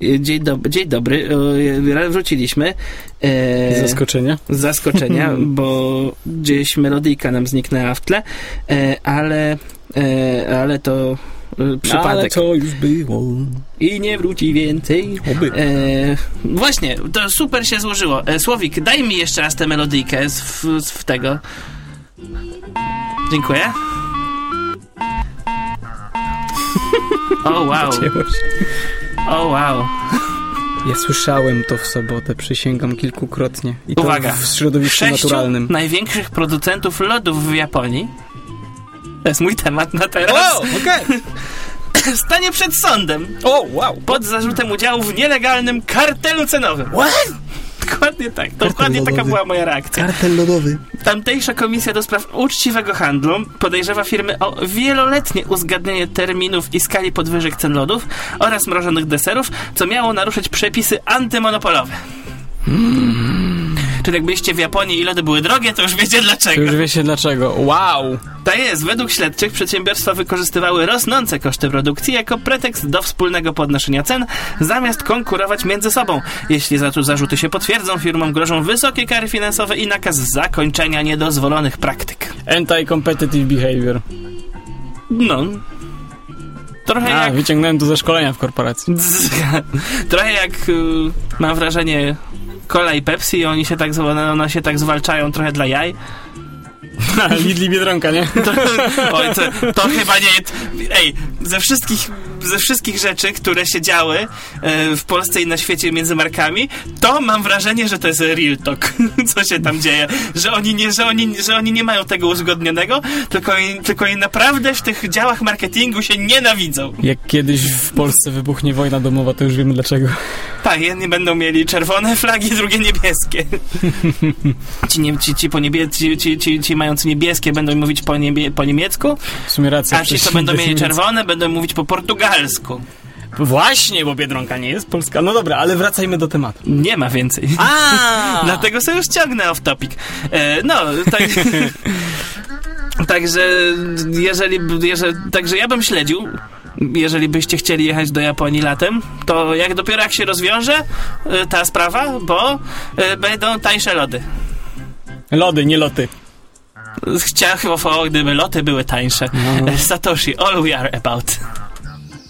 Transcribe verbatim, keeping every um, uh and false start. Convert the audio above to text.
Dzień, dob- dzień dobry. Wróciliśmy. E, z zaskoczenia. Z zaskoczenia, bo gdzieś melodyjka nam zniknęła w tle, e, ale, e, ale to e, przypadek. Ale to już było. I nie wróci więcej. Oby. E, właśnie, to super się złożyło. E, Słowik, daj mi jeszcze raz tę melodyjkę z, w, z tego. Dziękuję. O wow. O wow. Ja słyszałem to w sobotę, przysięgam kilkukrotnie. I to Uwaga. w środowisku Sześciu naturalnym. największych producentów lodów w Japonii. To jest mój temat na teraz. O, okej. Okay. Stanie przed sądem. O, wow. Pod zarzutem udziału w nielegalnym kartelu cenowym. What? Dokładnie tak. Kartel Dokładnie lodowy. taka była moja reakcja. Kartel lodowy. Tamtejsza komisja do spraw uczciwego handlu podejrzewa firmy o wieloletnie uzgadnianie terminów i skali podwyżek cen lodów oraz mrożonych deserów, co miało naruszyć przepisy antymonopolowe. Mm. Czyli jak byliście w Japonii i lody były drogie, to już wiecie dlaczego. To już wiecie dlaczego. Wow! Tak jest. Według śledczych przedsiębiorstwa wykorzystywały rosnące koszty produkcji jako pretekst do wspólnego podnoszenia cen, zamiast konkurować między sobą. Jeśli zarzuty się potwierdzą, firmom grożą wysokie kary finansowe i nakaz zakończenia niedozwolonych praktyk. Anti-competitive behavior. No. Trochę A, jak... wyciągnąłem to ze szkolenia w korporacji. Trochę jak, mam wrażenie, Cola i Pepsi, oni się tak, one się tak zwalczają trochę dla jaj. Lidl i Biedronka, nie? To, oj, to, to chyba nie... Ej, ze wszystkich, ze wszystkich rzeczy, które się działy e, w Polsce i na świecie między markami, to mam wrażenie, że to jest real talk, co się tam dzieje. Że oni nie, że oni, że oni nie mają tego uzgodnionego, tylko oni, tylko oni naprawdę w tych działach marketingu się nienawidzą. Jak kiedyś w Polsce wybuchnie wojna domowa, to już wiemy dlaczego. Tak, jedni będą mieli czerwone flagi, drugie niebieskie. Ci, nie, ci, ci, po niebie, ci, ci, ci, ci mający niebieskie będą mówić po, niebie, po niemiecku, w sumie racja, a ci, co będą mieli czerwone, będą mówić po portugalsku. Właśnie, bo Biedronka nie jest polska. No dobra, ale wracajmy do tematu. Nie ma więcej. A! Dlatego sobie już ciągnę off topic. E, no, tak... Także jeżeli, jeżeli... Także ja bym śledził, jeżeli byście chcieli jechać do Japonii latem, to jak dopiero jak się rozwiąże e, ta sprawa, bo e, będą tańsze lody. Lody, nie loty. Chciałem, gdyby loty były tańsze. No. Satoshi, all we are about.